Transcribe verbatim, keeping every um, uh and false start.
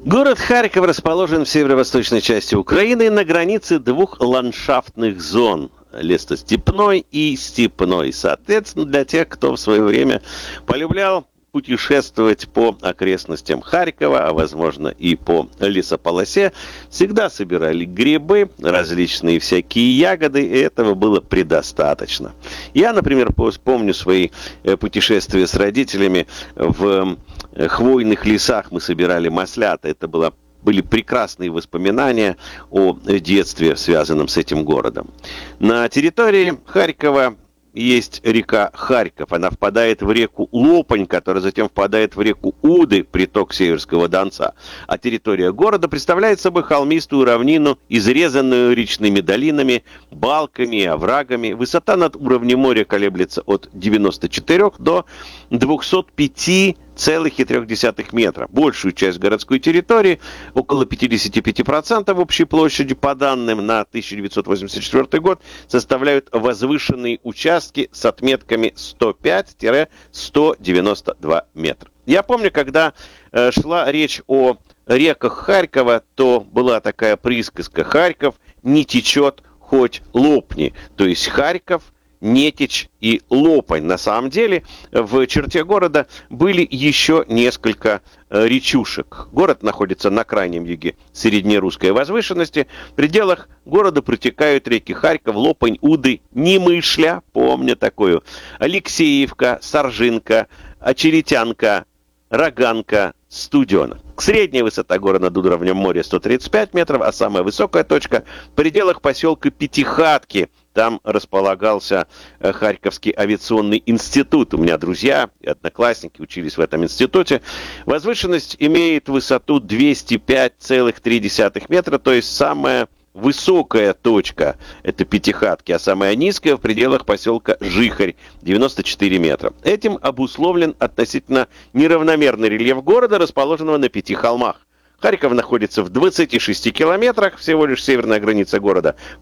Город Харьков расположен в северо-восточной части Украины на границе двух ландшафтных зон – лесостепной и степной. Соответственно, для тех, кто в свое время полюблял путешествовать по окрестностям Харькова, а возможно и по лесополосе, всегда собирали грибы, различные всякие ягоды, и этого было предостаточно. Я, например, помню свои путешествия с родителями в хвойных лесах, мы собирали маслята, это было были прекрасные воспоминания о детстве, связанном с этим городом. На территории Харькова есть река Харьков. Она впадает в реку Лопань, которая затем впадает в реку Уды, приток Северского Донца. А территория города представляет собой холмистую равнину, изрезанную речными долинами, балками и оврагами. Высота над уровнем моря колеблется от девяноста четырёх до двухсот пяти целых трёх десятых метра. Большую часть городской территории, около пятьдесят пять процентов общей площади, по данным на тысяча девятьсот восемьдесят четвёртый год, составляют возвышенные участки с отметками сто пять — сто девяносто два метра. Я помню, когда э, шла речь о реках Харькова, то была такая присказка: «Харьков не течет, хоть лопни». То есть Харьков, Нетич и Лопань. На самом деле в черте города были еще несколько э, речушек. Город находится на крайнем юге среднерусской возвышенности. В пределах города протекают реки Харьков, Лопань, Уды, Немышля, помню такую, Алексеевка, Саржинка, Очеретянка, Роганка, Студена. Средняя высота города над уровнем моря сто тридцать пять метров, а самая высокая точка в пределах поселка Пятихатки. Там располагался Харьковский авиационный институт. У меня друзья и одноклассники учились в этом институте. Возвышенность имеет высоту двести пять целых три десятых метра, то есть самая высокая точка – это Пятихатки, а самая низкая в пределах поселка Жихарь – девяносто четыре метра. Этим обусловлен относительно неравномерный рельеф города, расположенного на пяти холмах. Харьков находится в двадцати шести километрах, всего лишь северная граница города.